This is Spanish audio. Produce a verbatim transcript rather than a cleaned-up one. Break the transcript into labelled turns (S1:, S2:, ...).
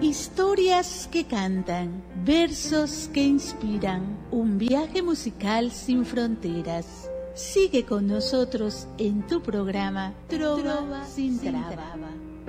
S1: Historias que cantan, versos que inspiran, un viaje musical sin fronteras. Sigue con nosotros en tu programa Trova, Trova sin, sin Traba.